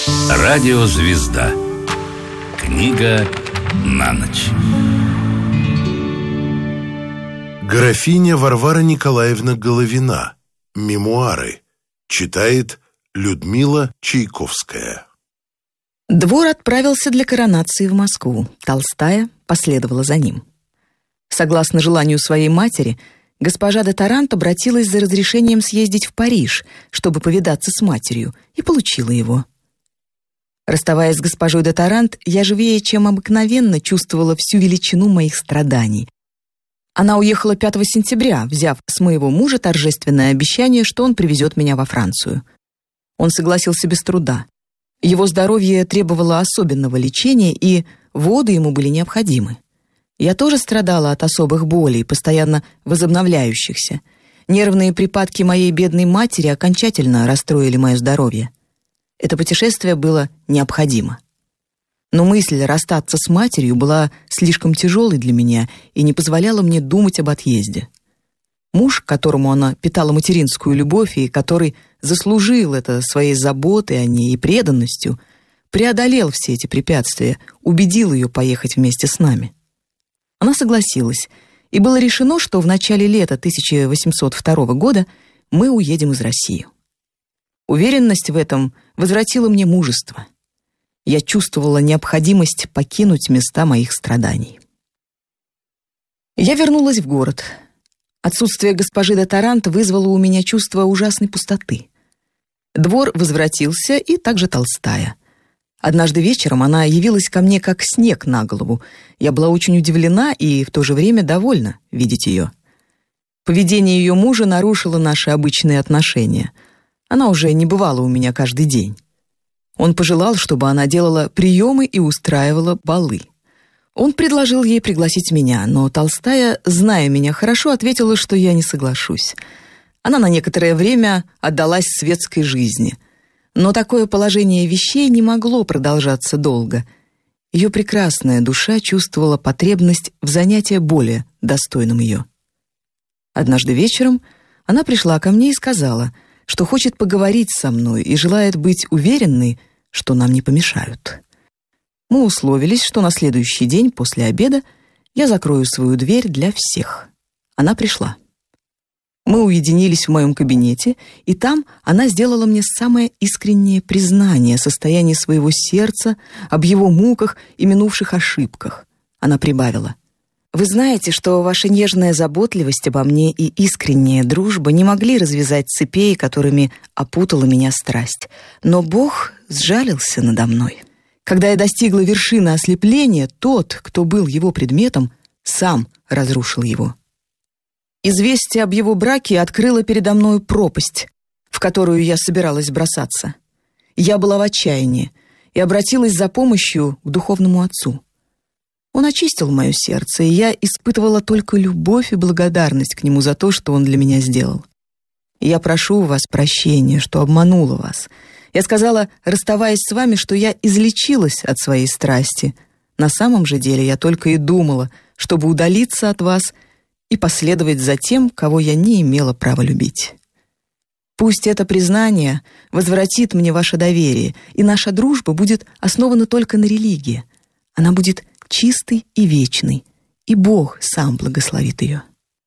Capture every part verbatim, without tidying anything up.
Радиозвезда. Книга на ночь. Графиня Варвара Николаевна Головина. Мемуары. Читает Людмила Чайковская. Двор отправился для коронации в Москву. Толстая последовала за ним. Согласно желанию своей матери, госпожа де Тарант обратилась за разрешением съездить в Париж, чтобы повидаться с матерью, и получила его. Расставаясь с госпожой де Тарант, я живее, чем обыкновенно, чувствовала всю величину моих страданий. Она уехала пятого сентября, взяв с моего мужа торжественное обещание, что он привезет меня во Францию. Он согласился без труда. Его здоровье требовало особенного лечения, и воды ему были необходимы. Я тоже страдала от особых болей, постоянно возобновляющихся. Нервные припадки моей бедной матери окончательно расстроили мое здоровье. Это путешествие было необходимо. Но мысль расстаться с матерью была слишком тяжелой для меня и не позволяла мне думать об отъезде. Муж, к которому она питала материнскую любовь и который заслужил это своей заботой о ней и преданностью, преодолел все эти препятствия, убедил ее поехать вместе с нами. Она согласилась, и было решено, что в начале лета тысяча восемьсот второго года мы уедем из России. Уверенность в этом возвратила мне мужество. Я чувствовала необходимость покинуть места моих страданий. Я вернулась в город. Отсутствие госпожи де Тарант вызвало у меня чувство ужасной пустоты. Двор возвратился, и также Толстая. Однажды вечером она явилась ко мне как снег на голову. Я была очень удивлена и в то же время довольна видеть ее. Поведение ее мужа нарушило наши обычные отношения. Она уже не бывала у меня каждый день. Он пожелал, чтобы она делала приемы и устраивала балы. Он предложил ей пригласить меня, но Толстая, зная меня хорошо, ответила, что я не соглашусь. Она на некоторое время отдалась светской жизни. Но такое положение вещей не могло продолжаться долго. Ее прекрасная душа чувствовала потребность в занятии более достойным ее. Однажды вечером она пришла ко мне и сказала, что хочет поговорить со мной и желает быть уверенной, что нам не помешают. Мы условились, что на следующий день после обеда я закрою свою дверь для всех. Она пришла. Мы уединились в моем кабинете, и там она сделала мне самое искреннее признание о состоянии своего сердца, об его муках и минувших ошибках. Она прибавила: «Вы знаете, что ваша нежная заботливость обо мне и искренняя дружба не могли развязать цепей, которыми опутала меня страсть. Но Бог сжалился надо мной. Когда я достигла вершины ослепления, тот, кто был его предметом, сам разрушил его. Известие об его браке открыло передо мною пропасть, в которую я собиралась бросаться. Я была в отчаянии и обратилась за помощью к духовному отцу. Он очистил мое сердце, и я испытывала только любовь и благодарность к нему за то, что он для меня сделал. Я прошу у вас прощения, что обманула вас. Я сказала, расставаясь с вами, что я излечилась от своей страсти. На самом же деле я только и думала, чтобы удалиться от вас и последовать за тем, кого я не имела права любить. Пусть это признание возвратит мне ваше доверие, и наша дружба будет основана только на религии. Она будет чистой и вечной, и Бог сам благословит ее».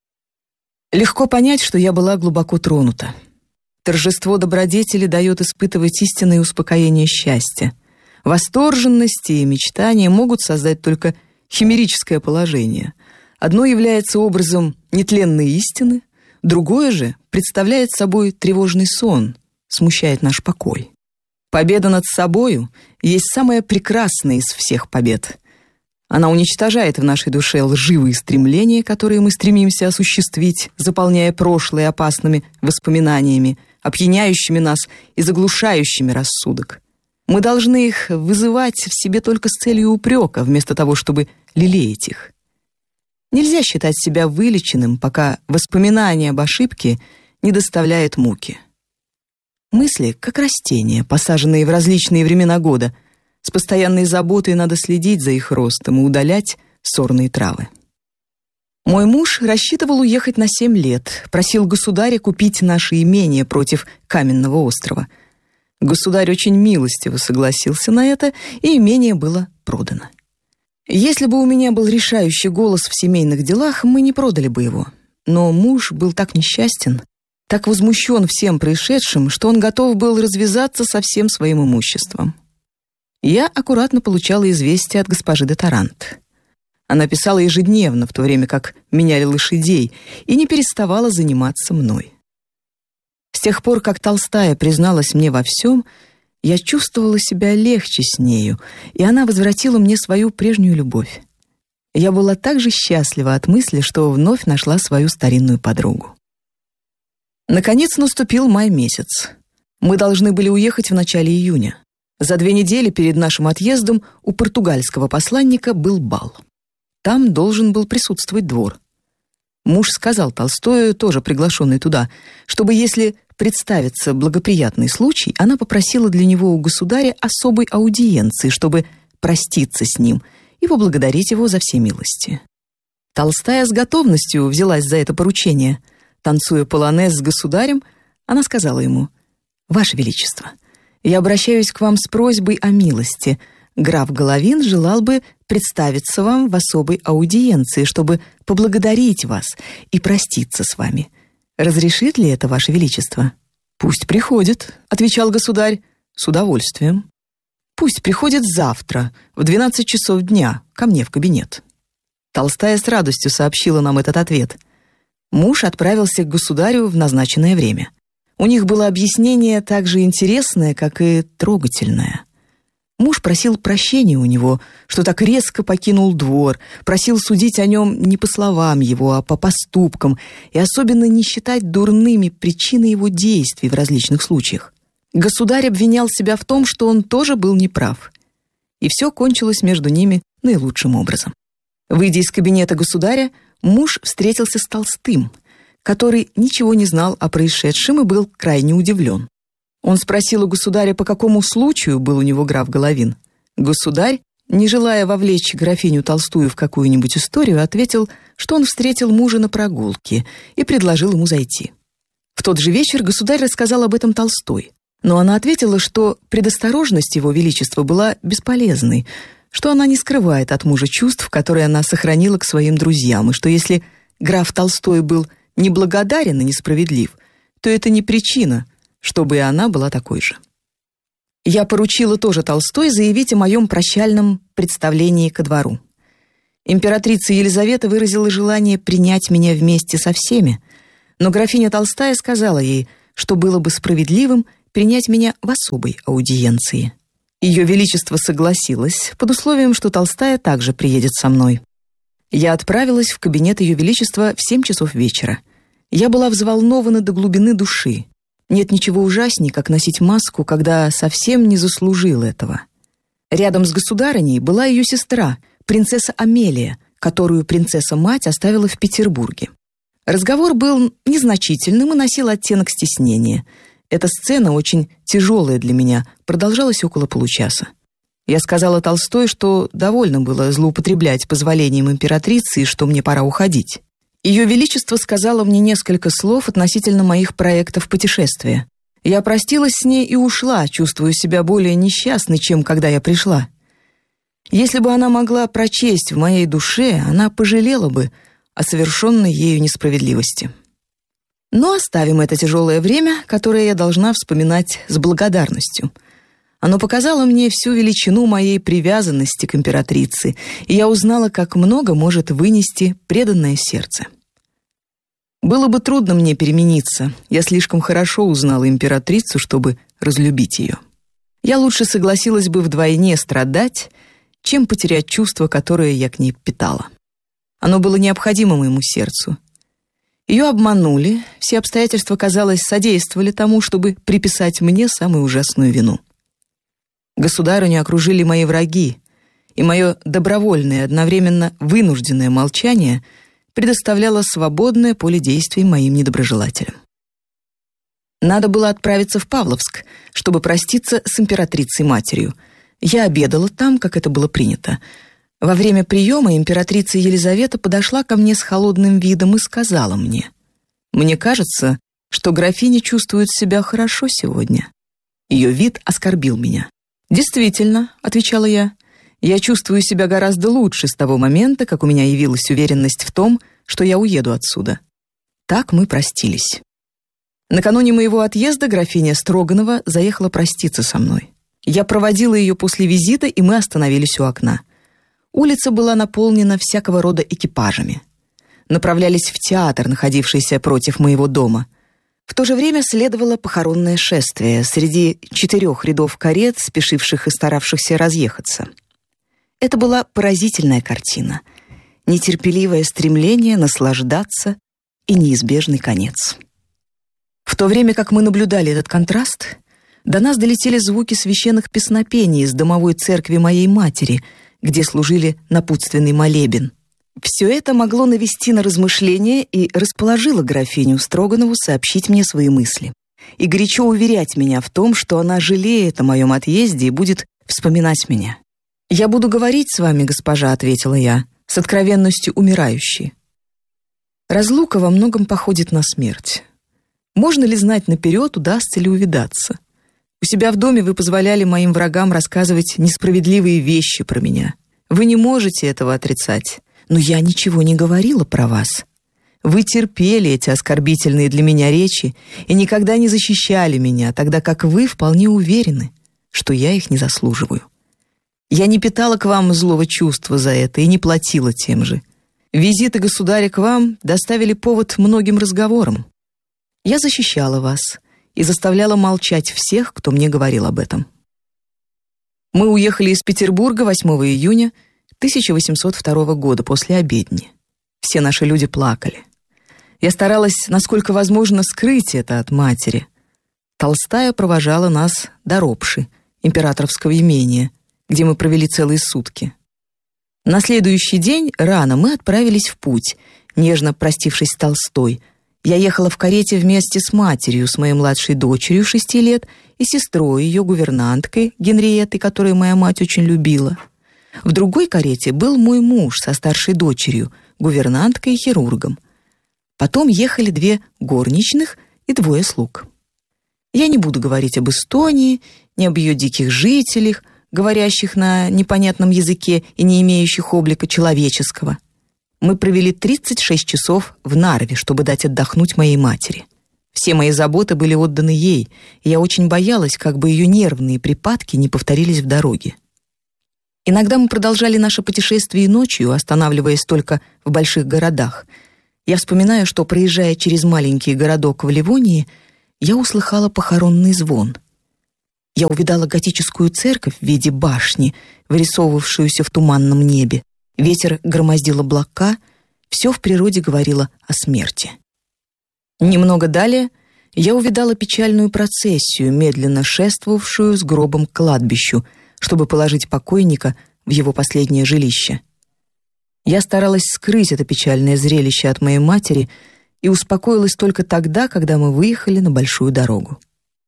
Легко понять, что я была глубоко тронута. Торжество добродетели дает испытывать истинное успокоение счастья. Восторженность и мечтания могут создать только химерическое положение. Одно является образом нетленной истины, другое же представляет собой тревожный сон, смущает наш покой. Победа над собою есть самая прекрасная из всех побед. Она уничтожает в нашей душе лживые стремления, которые мы стремимся осуществить, заполняя прошлое опасными воспоминаниями, опьяняющими нас и заглушающими рассудок. Мы должны их вызывать в себе только с целью упрека, вместо того, чтобы лелеять их. Нельзя считать себя вылеченным, пока воспоминание об ошибке не доставляет муки. Мысли, как растения, посаженные в различные времена года. С постоянной заботой надо следить за их ростом и удалять сорные травы. Мой муж рассчитывал уехать на семь лет, просил государя купить наше имение против Каменного острова. Государь очень милостиво согласился на это, и имение было продано. Если бы у меня был решающий голос в семейных делах, мы не продали бы его. Но муж был так несчастен, так возмущен всем происшедшим, что он готов был развязаться со всем своим имуществом. Я аккуратно получала известия от госпожи де Тарант. Она писала ежедневно, в то время как меняли лошадей, и не переставала заниматься мной. С тех пор, как Толстая призналась мне во всем, я чувствовала себя легче с нею, и она возвратила мне свою прежнюю любовь. Я была так же счастлива от мысли, что вновь нашла свою старинную подругу. Наконец наступил май месяц. Мы должны были уехать в начале июня. За две недели перед нашим отъездом у португальского посланника был бал. Там должен был присутствовать двор. Муж сказал Толстою, тоже приглашенный туда, чтобы, если представится благоприятный случай, она попросила для него у государя особой аудиенции, чтобы проститься с ним и поблагодарить его за все милости. Толстая с готовностью взялась за это поручение. Танцуя полонез с государем, она сказала ему: «Ваше Величество, я обращаюсь к вам с просьбой о милости. Граф Головин желал бы представиться вам в особой аудиенции, чтобы поблагодарить вас и проститься с вами. Разрешит ли это, Ваше Величество?» «Пусть приходит», — отвечал государь, — «с удовольствием». «Пусть приходит завтра, в двенадцать часов дня, ко мне в кабинет». Толстая с радостью сообщила нам этот ответ. Муж отправился к государю в назначенное время. У них было объяснение так же интересное, как и трогательное. Муж просил прощения у него, что так резко покинул двор, просил судить о нем не по словам его, а по поступкам, и особенно не считать дурными причины его действий в различных случаях. Государь обвинял себя в том, что он тоже был неправ. И все кончилось между ними наилучшим образом. Выйдя из кабинета государя, муж встретился с Толстым, который ничего не знал о происшедшем и был крайне удивлен. Он спросил у государя, по какому случаю был у него граф Головин. Государь, не желая вовлечь графиню Толстую в какую-нибудь историю, ответил, что он встретил мужа на прогулке и предложил ему зайти. В тот же вечер государь рассказал об этом Толстой, но она ответила, что предосторожность его величества была бесполезной, что она не скрывает от мужа чувств, которые она сохранила к своим друзьям, и что если граф Толстой был неблагодарен и несправедлив, то это не причина, чтобы и она была такой же. Я поручила тоже Толстой заявить о моем прощальном представлении ко двору. Императрица Елизавета выразила желание принять меня вместе со всеми, но графиня Толстая сказала ей, что было бы справедливым принять меня в особой аудиенции. Ее Величество согласилось, под условием, что Толстая также приедет со мной. Я отправилась в кабинет Ее Величества в семь часов вечера. Я была взволнована до глубины души. Нет ничего ужасней, как носить маску, когда совсем не заслужил этого. Рядом с государыней была ее сестра, принцесса Амелия, которую принцесса-мать оставила в Петербурге. Разговор был незначительным и носил оттенок стеснения. Эта сцена, очень тяжелая для меня, продолжалась около получаса. Я сказала Толстой, что довольно было злоупотреблять позволением императрицы и что мне пора уходить. Ее Величество сказала мне несколько слов относительно моих проектов путешествия. Я простилась с ней и ушла, чувствуя себя более несчастной, чем когда я пришла. Если бы она могла прочесть в моей душе, она пожалела бы о совершенной ею несправедливости. Но оставим это тяжелое время, которое я должна вспоминать с благодарностью. Оно показало мне всю величину моей привязанности к императрице, и я узнала, как много может вынести преданное сердце. Было бы трудно мне перемениться, я слишком хорошо узнала императрицу, чтобы разлюбить ее. Я лучше согласилась бы вдвойне страдать, чем потерять чувство, которое я к ней питала. Оно было необходимо моему сердцу. Ее обманули, все обстоятельства, казалось, содействовали тому, чтобы приписать мне самую ужасную вину. Государыню окружили мои враги, и мое добровольное, одновременно вынужденное молчание предоставляло свободное поле действий моим недоброжелателям. Надо было отправиться в Павловск, чтобы проститься с императрицей-матерью. Я обедала там, как это было принято. Во время приема императрица Елизавета подошла ко мне с холодным видом и сказала мне: «Мне кажется, что графиня чувствует себя хорошо сегодня». Ее вид оскорбил меня. «Действительно», — отвечала я, — «я чувствую себя гораздо лучше с того момента, как у меня явилась уверенность в том, что я уеду отсюда». Так мы простились. Накануне моего отъезда графиня Строганова заехала проститься со мной. Я проводила ее после визита, и мы остановились у окна. Улица была наполнена всякого рода экипажами. Направлялись в театр, находившийся против моего дома. В то же время следовало похоронное шествие среди четырех рядов карет, спешивших и старавшихся разъехаться. Это была поразительная картина. Нетерпеливое стремление наслаждаться и неизбежный конец. В то время как мы наблюдали этот контраст, до нас долетели звуки священных песнопений из домовой церкви моей матери, где служили напутственный молебен. Все это могло навести на размышления и расположило графиню Строганову сообщить мне свои мысли и горячо уверять меня в том, что она жалеет о моем отъезде и будет вспоминать меня. «Я буду говорить с вами, госпожа», — ответила я, с откровенностью умирающей. Разлука во многом походит на смерть. Можно ли знать наперед, удастся ли увидаться? У себя в доме вы позволяли моим врагам рассказывать несправедливые вещи про меня. Вы не можете этого отрицать. Но я ничего не говорила про вас. Вы терпели эти оскорбительные для меня речи и никогда не защищали меня, тогда как вы вполне уверены, что я их не заслуживаю. Я не питала к вам злого чувства за это и не платила тем же. Визиты государя к вам доставили повод многим разговорам. Я защищала вас и заставляла молчать всех, кто мне говорил об этом. Мы уехали из Петербурга восьмого июня тысяча восемьсот второго года после обедни. Все наши люди плакали. Я старалась, насколько возможно, скрыть это от матери. Толстая провожала нас до Ропши, императорского имения, где мы провели целые сутки. На следующий день рано мы отправились в путь, нежно простившись с Толстой. Я ехала в карете вместе с матерью, с моей младшей дочерью шести лет и сестрой, ее гувернанткой Генриеттой, которую моя мать очень любила. В другой карете был мой муж со старшей дочерью, гувернанткой и хирургом. Потом ехали две горничных и двое слуг. Я не буду говорить об Эстонии, ни об ее диких жителях, говорящих на непонятном языке и не имеющих облика человеческого. Мы провели тридцать шесть часов в Нарве, чтобы дать отдохнуть моей матери. Все мои заботы были отданы ей, и я очень боялась, как бы ее нервные припадки не повторились в дороге. Иногда мы продолжали наше путешествие ночью, останавливаясь только в больших городах. Я вспоминаю, что, проезжая через маленький городок в Ливонии, я услыхала похоронный звон. Я увидала готическую церковь в виде башни, вырисовывавшуюся в туманном небе. Ветер громоздил облака, все в природе говорило о смерти. Немного далее я увидала печальную процессию, медленно шествовавшую с гробом к кладбищу, чтобы положить покойника в его последнее жилище. Я старалась скрыть это печальное зрелище от моей матери и успокоилась только тогда, когда мы выехали на большую дорогу.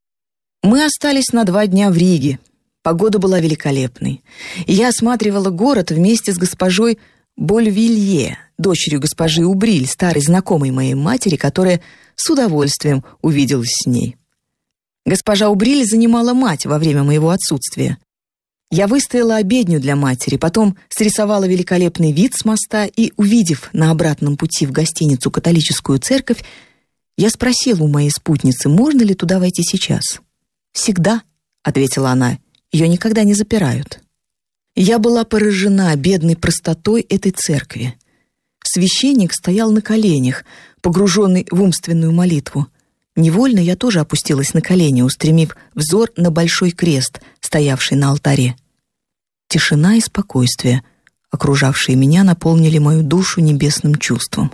Мы остались на два дня в Риге. Погода была великолепной. И я осматривала город вместе с госпожой Больвилье, дочерью госпожи Убриль, старой знакомой моей матери, которая с удовольствием увиделась с ней. Госпожа Убриль занимала мать во время моего отсутствия. Я выстояла обедню для матери, потом срисовала великолепный вид с моста и, увидев на обратном пути в гостиницу католическую церковь, я спросила у моей спутницы, можно ли туда войти сейчас. «Всегда», — ответила она, — «ее никогда не запирают». Я была поражена бедной простотой этой церкви. Священник стоял на коленях, погруженный в умственную молитву. Невольно я тоже опустилась на колени, устремив взор на большой крест, стоявший на алтаре. Тишина и спокойствие, окружавшие меня, наполнили мою душу небесным чувством.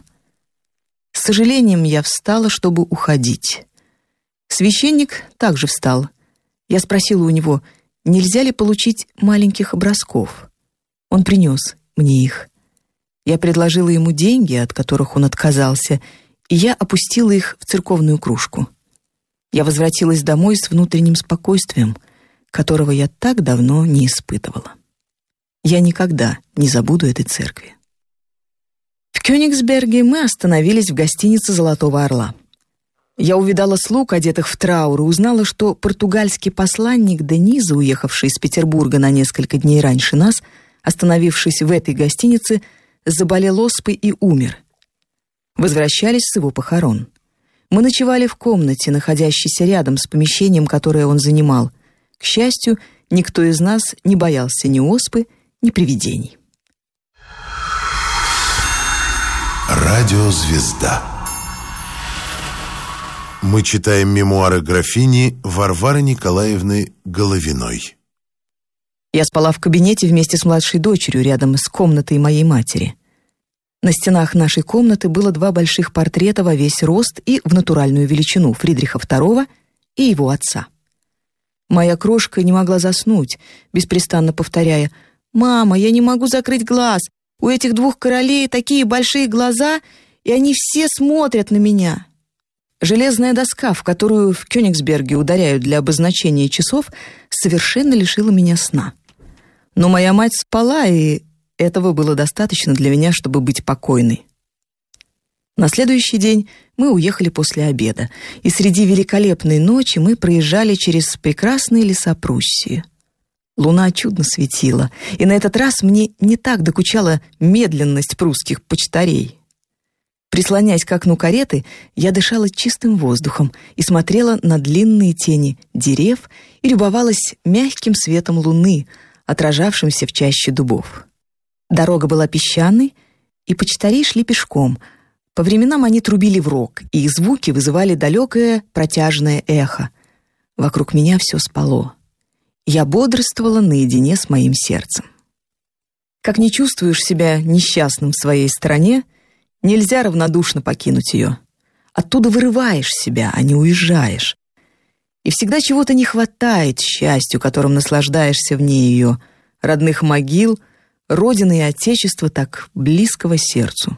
С сожалением я встала, чтобы уходить. Священник также встал. Я спросила у него, нельзя ли получить маленьких образков. Он принес мне их. Я предложила ему деньги, от которых он отказался, и я опустила их в церковную кружку. Я возвратилась домой с внутренним спокойствием, которого я так давно не испытывала. Я никогда не забуду этой церкви. В Кёнигсберге мы остановились в гостинице «Золотого орла». Я увидала слуг, одетых в траур, и узнала, что португальский посланник Дениза, уехавший из Петербурга на несколько дней раньше нас, остановившись в этой гостинице, заболел оспой и умер. Возвращались с его похорон. Мы ночевали в комнате, находящейся рядом с помещением, которое он занимал. К счастью, никто из нас не боялся ни оспы, ни привидений. Радиозвезда. Мы читаем мемуары графини Варвары Николаевны Головиной. Я спала в кабинете вместе с младшей дочерью рядом с комнатой моей матери. На стенах нашей комнаты было два больших портрета во весь рост и в натуральную величину Фридриха второго и его отца. Моя крошка не могла заснуть, беспрестанно повторяя: «Мама, я не могу закрыть глаз. У этих двух королей такие большие глаза, и они все смотрят на меня». Железная доска, в которую в Кёнигсберге ударяют для обозначения часов, совершенно лишила меня сна. Но моя мать спала, и этого было достаточно для меня, чтобы быть покойной. На следующий день мы уехали после обеда, и среди великолепной ночи мы проезжали через прекрасные леса Пруссии. Луна чудно светила, и на этот раз мне не так докучала медленность прусских почтарей. Прислоняясь к окну кареты, я дышала чистым воздухом и смотрела на длинные тени дерев и любовалась мягким светом луны, отражавшимся в чаще дубов. Дорога была песчаной, и почтари шли пешком. По временам они трубили в рог, и их звуки вызывали далекое протяжное эхо. Вокруг меня все спало. Я бодрствовала наедине с моим сердцем. Как не чувствуешь себя несчастным в своей стране, нельзя равнодушно покинуть ее. Оттуда вырываешь себя, а не уезжаешь. И всегда чего-то не хватает счастью, которым наслаждаешься вне ее, родных могил, родины и отечества так близкого сердцу.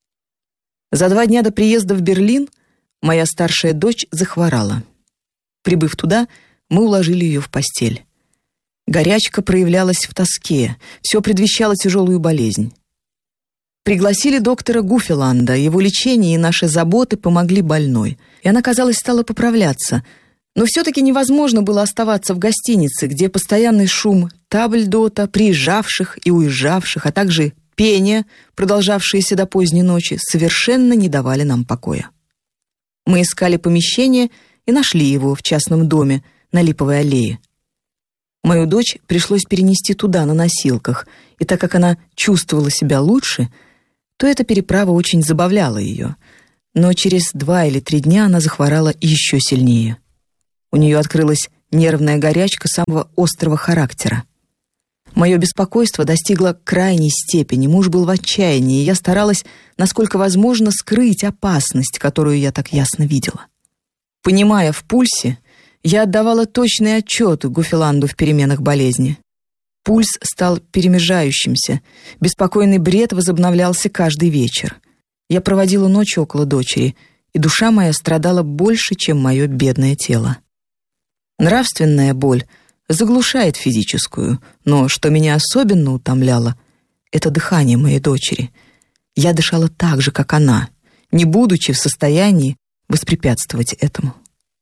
За два дня до приезда в Берлин моя старшая дочь захворала. Прибыв туда, мы уложили ее в постель. Горячка проявлялась в тоске, все предвещало тяжелую болезнь. Пригласили доктора Гуфеланда, его лечение и наши заботы помогли больной, и она, казалось, стала поправляться. Но все-таки невозможно было оставаться в гостинице, где постоянный шум табльдота, приезжавших и уезжавших, а также пение, продолжавшееся до поздней ночи, совершенно не давали нам покоя. Мы искали помещение и нашли его в частном доме на Липовой аллее. Мою дочь пришлось перенести туда на носилках, и так как она чувствовала себя лучше, то эта переправа очень забавляла ее. Но через два или три дня она захворала еще сильнее. У нее открылась нервная горячка самого острого характера. Мое беспокойство достигло крайней степени, муж был в отчаянии, и я старалась, насколько возможно, скрыть опасность, которую я так ясно видела. Понимая в пульсе, я отдавала точные отчеты Гуфеланду в переменах болезни. Пульс стал перемежающимся, беспокойный бред возобновлялся каждый вечер. Я проводила ночь около дочери, и душа моя страдала больше, чем мое бедное тело. Нравственная боль заглушает физическую, но что меня особенно утомляло, это дыхание моей дочери. Я дышала так же, как она, не будучи в состоянии воспрепятствовать этому.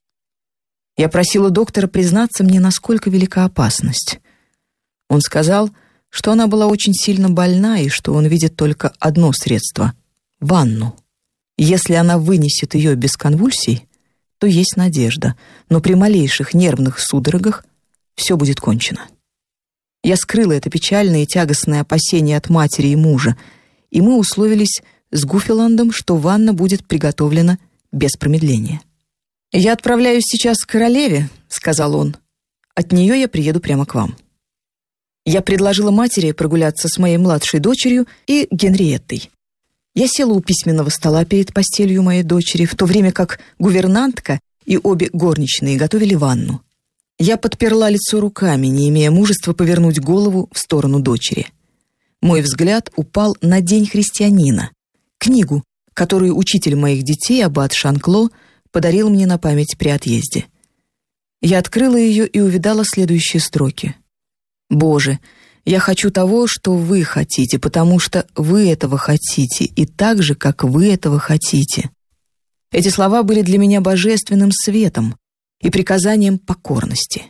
Я просила доктора признаться мне, насколько велика опасность. Он сказал, что она была очень сильно больна и что он видит только одно средство — ванну. Если она вынесет ее без конвульсий, то есть надежда, но при малейших нервных судорогах все будет кончено. Я скрыла это печальное и тягостное опасение от матери и мужа, и мы условились с Гуфеландом, что ванна будет приготовлена без промедления. «Я отправляюсь сейчас к королеве», — сказал он. «От нее я приеду прямо к вам». Я предложила матери прогуляться с моей младшей дочерью и Генриеттой. Я села у письменного стола перед постелью моей дочери, в то время как гувернантка и обе горничные готовили ванну. Я подперла лицо руками, не имея мужества повернуть голову в сторону дочери. Мой взгляд упал на «День христианина», книгу, которую учитель моих детей, аббат Шанкло, подарил мне на память при отъезде. Я открыла ее и увидала следующие строки. «Боже, я хочу того, что вы хотите, потому что вы этого хотите, и так же, как вы этого хотите». Эти слова были для меня божественным светом и приказанием покорности.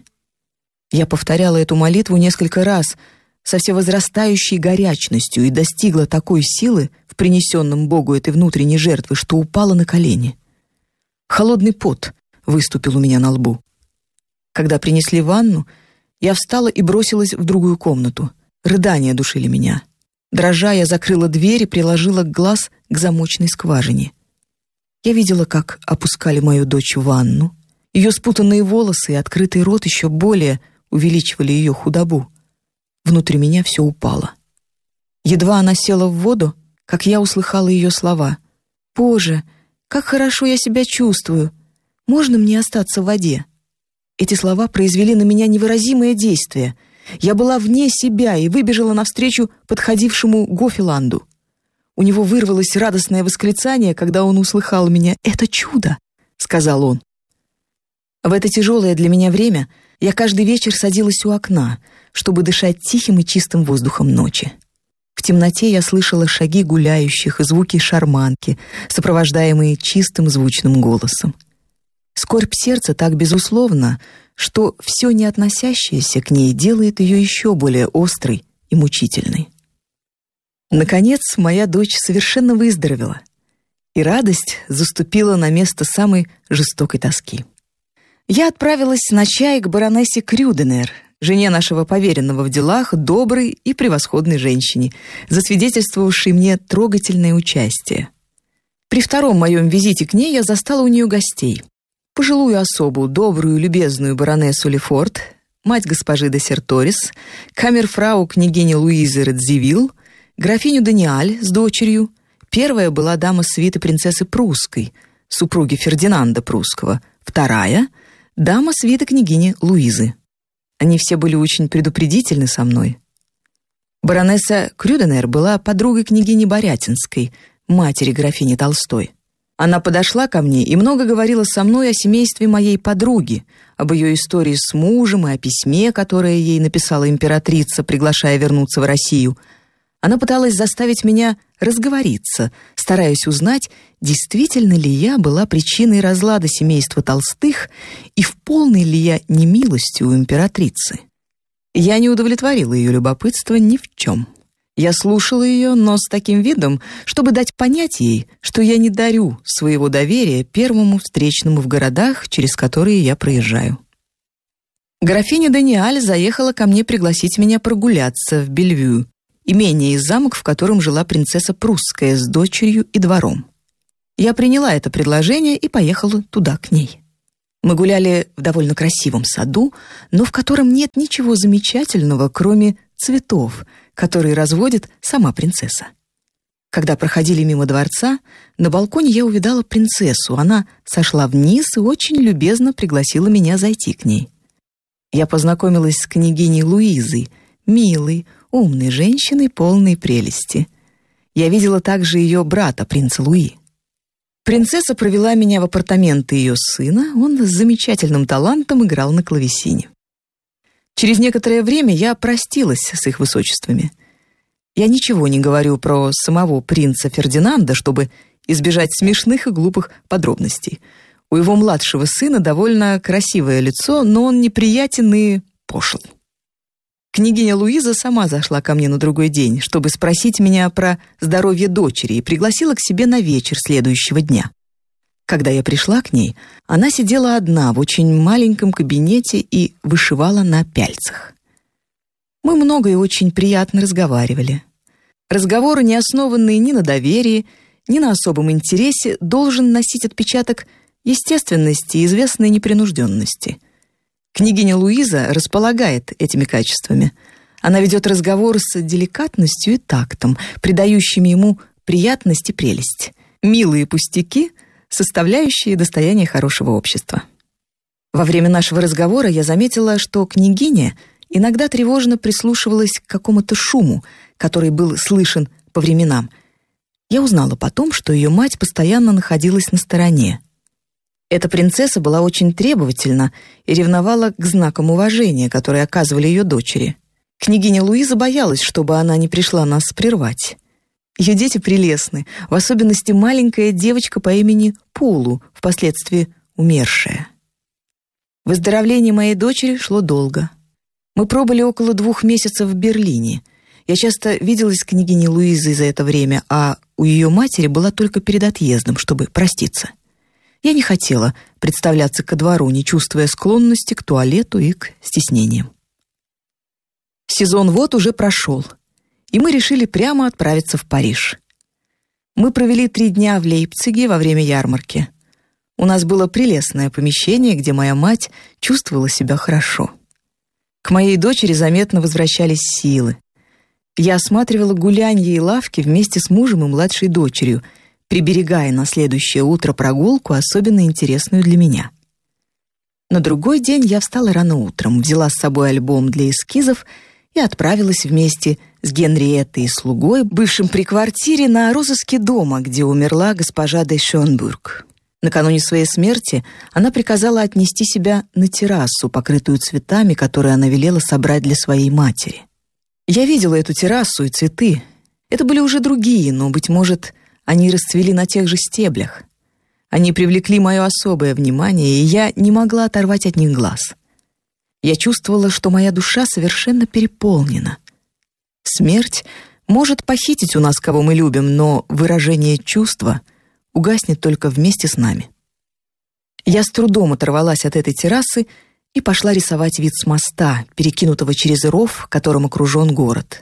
Я повторяла эту молитву несколько раз со всевозрастающей горячностью и достигла такой силы в принесенном Богу этой внутренней жертвы, что упала на колени. Холодный пот выступил у меня на лбу. Когда принесли ванну, я встала и бросилась в другую комнату. Рыдания душили меня. Дрожа, я закрыла дверь и приложила глаз к замочной скважине. Я видела, как опускали мою дочь в ванну. Ее спутанные волосы и открытый рот еще более увеличивали ее худобу. Внутри меня все упало. Едва она села в воду, как я услыхала ее слова. «Боже, как хорошо я себя чувствую! Можно мне остаться в воде?» Эти слова произвели на меня невыразимое действие. Я была вне себя и выбежала навстречу подходившему Гофиланду. У него вырвалось радостное восклицание, когда он услыхал меня. «Это чудо!» — сказал он. В это тяжелое для меня время я каждый вечер садилась у окна, чтобы дышать тихим и чистым воздухом ночи. В темноте я слышала шаги гуляющих и звуки шарманки, сопровождаемые чистым звучным голосом. Скорбь сердца так безусловна, что все не относящееся к ней делает ее еще более острой и мучительной. Наконец, моя дочь совершенно выздоровела, и радость заступила на место самой жестокой тоски. Я отправилась на чай к баронессе Крюденер, жене нашего поверенного в делах, доброй и превосходной женщине, засвидетельствовавшей мне трогательное участие. При втором моем визите к ней я застала у нее гостей. Пожилую особу, добрую, любезную баронессу Лефорт, мать госпожи де Серторис, камерфрау княгини Луизы Радзивилл, графиню Даниаль с дочерью. Первая была дама свиты принцессы Прусской, супруги Фердинанда Прусского. Вторая — дама свиты княгини Луизы. Они все были очень предупредительны со мной. Баронесса Крюденер была подругой княгини Борятинской, матери графини Толстой. Она подошла ко мне и много говорила со мной о семействе моей подруги, об ее истории с мужем и о письме, которое ей написала императрица, приглашая вернуться в Россию. Она пыталась заставить меня разговориться, стараясь узнать, действительно ли я была причиной разлада семейства Толстых и в полной ли я немилости у императрицы. Я не удовлетворила ее любопытство ни в чем. Я слушала ее, но с таким видом, чтобы дать понять ей, что я не дарю своего доверия первому встречному в городах, через которые я проезжаю. Графиня Даниаль заехала ко мне пригласить меня прогуляться в Бельвю, имение и замок, в котором жила принцесса Прусская с дочерью и двором. Я приняла это предложение и поехала туда к ней. Мы гуляли в довольно красивом саду, но в котором нет ничего замечательного, кроме цветов, которые разводит сама принцесса. Когда проходили мимо дворца, на балконе я увидала принцессу. Она сошла вниз и очень любезно пригласила меня зайти к ней. Я познакомилась с княгиней Луизой, милой, умной женщиной, полной прелести. Я видела также ее брата, принца Луи. Принцесса провела меня в апартаменты ее сына, он с замечательным талантом играл на клавесине. Через некоторое время я простилась с их высочествами. Я ничего не говорю про самого принца Фердинанда, чтобы избежать смешных и глупых подробностей. У его младшего сына довольно красивое лицо, но он неприятен и пошел. Княгиня Луиза сама зашла ко мне на другой день, чтобы спросить меня про здоровье дочери, и пригласила к себе на вечер следующего дня. Когда я пришла к ней, она сидела одна в очень маленьком кабинете и вышивала на пяльцах. Мы много и очень приятно разговаривали. Разговор, не основанный ни на доверии, ни на особом интересе, должен носить отпечаток естественности и известной непринужденности. Княгиня Луиза располагает этими качествами. Она ведет разговор с деликатностью и тактом, придающими ему приятность и прелесть. Милые пустяки, составляющие достояние хорошего общества. Во время нашего разговора я заметила, что княгиня иногда тревожно прислушивалась к какому-то шуму, который был слышен по временам. Я узнала потом, что ее мать постоянно находилась на стороне. Эта принцесса была очень требовательна и ревновала к знакам уважения, которые оказывали ее дочери. Княгиня Луиза боялась, чтобы она не пришла нас прервать. Ее дети прелестны, в особенности маленькая девочка по имени Пулу, впоследствии умершая. Выздоровление моей дочери шло долго. Мы пробыли около двух месяцев в Берлине. Я часто виделась с княгиней Луизой за это время, а у ее матери была только перед отъездом, чтобы проститься. Я не хотела представляться ко двору, не чувствуя склонности к туалету и к стеснениям. Сезон вод уже прошел, и мы решили прямо отправиться в Париж. Мы провели три дня в Лейпциге во время ярмарки. У нас было прелестное помещение, где моя мать чувствовала себя хорошо. К моей дочери заметно возвращались силы. Я осматривала гулянья и лавки вместе с мужем и младшей дочерью, приберегая на следующее утро прогулку, особенно интересную для меня. На другой день я встала рано утром, взяла с собой альбом для эскизов и отправилась вместе с Генриеттой и слугой, бывшим при квартире, на розыске дома, где умерла госпожа де Шёнбург. Накануне своей смерти она приказала отнести себя на террасу, покрытую цветами, которые она велела собрать для своей матери. Я видела эту террасу и цветы. Это были уже другие, но, быть может, они расцвели на тех же стеблях. Они привлекли мое особое внимание, и я не могла оторвать от них глаз. Я чувствовала, что моя душа совершенно переполнена. Смерть может похитить у нас, кого мы любим, но выражение чувства угаснет только вместе с нами. Я с трудом оторвалась от этой террасы и пошла рисовать вид с моста, перекинутого через ров, которым окружен город.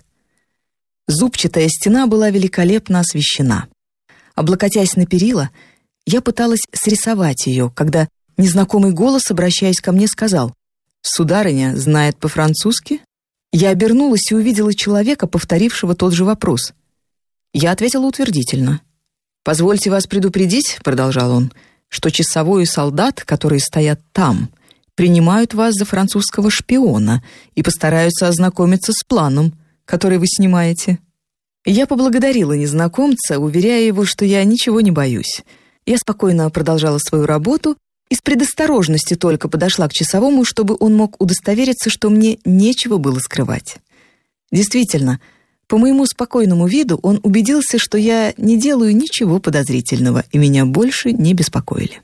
Зубчатая стена была великолепно освещена. Облокотясь на перила, я пыталась срисовать ее, когда незнакомый голос, обращаясь ко мне, сказал: «Сударыня знает по-французски?» Я обернулась и увидела человека, повторившего тот же вопрос. Я ответила утвердительно. «Позвольте вас предупредить», — продолжал он, «что часовой и солдат, которые стоят там, принимают вас за французского шпиона и постараются ознакомиться с планом, который вы снимаете». Я поблагодарила незнакомца, уверяя его, что я ничего не боюсь. Я спокойно продолжала свою работу, из предосторожности только подошла к часовому, чтобы он мог удостовериться, что мне нечего было скрывать. Действительно, по моему спокойному виду он убедился, что я не делаю ничего подозрительного, и меня больше не беспокоили.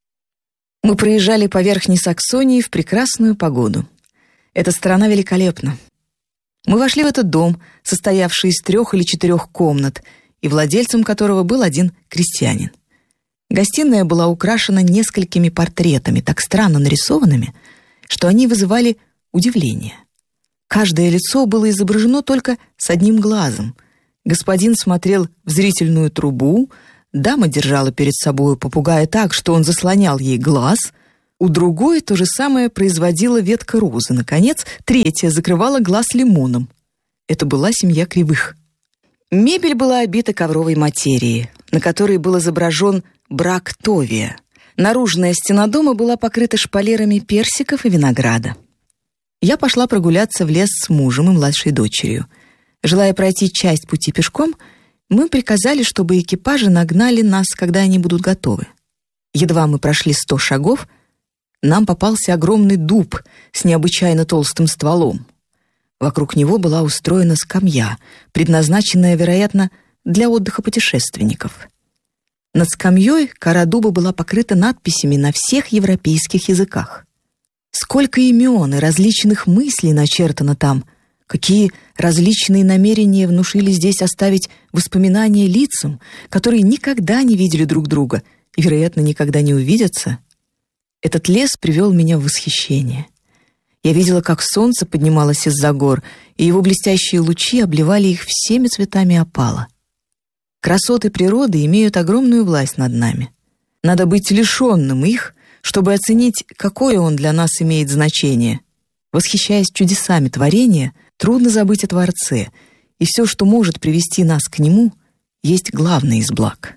Мы проезжали по Верхней Саксонии в прекрасную погоду. Эта страна великолепна. Мы вошли в этот дом, состоявший из трех или четырех комнат, и владельцем которого был один крестьянин. Гостиная была украшена несколькими портретами, так странно нарисованными, что они вызывали удивление. Каждое лицо было изображено только с одним глазом. Господин смотрел в зрительную трубу, дама держала перед собой попугая так, что он заслонял ей глаз, у другой то же самое производила ветка розы. Наконец, третья закрывала глаз лимоном. Это была семья Кривых. Мебель была обита ковровой материей, на которой был изображен брак Товия. Наружная стена дома была покрыта шпалерами персиков и винограда. Я пошла прогуляться в лес с мужем и младшей дочерью. Желая пройти часть пути пешком, мы приказали, чтобы экипажи нагнали нас, когда они будут готовы. Едва мы прошли сто шагов, нам попался огромный дуб с необычайно толстым стволом. Вокруг него была устроена скамья, предназначенная, вероятно, для отдыха путешественников. Над скамьей кора дуба была покрыта надписями на всех европейских языках. Сколько имен и различных мыслей начертано там, какие различные намерения внушили здесь оставить воспоминания лицам, которые никогда не видели друг друга и, вероятно, никогда не увидятся. Этот лес привел меня в восхищение. Я видела, как солнце поднималось из-за гор, и его блестящие лучи обливали их всеми цветами опала. Красоты природы имеют огромную власть над нами. Надо быть лишенным их, чтобы оценить, какое он для нас имеет значение. Восхищаясь чудесами творения, трудно забыть о Творце, и все, что может привести нас к Нему, есть главное из благ.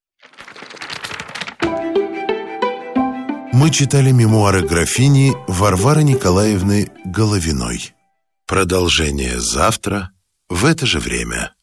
Мы читали мемуары графини Варвары Николаевны Головиной. Продолжение завтра в это же время.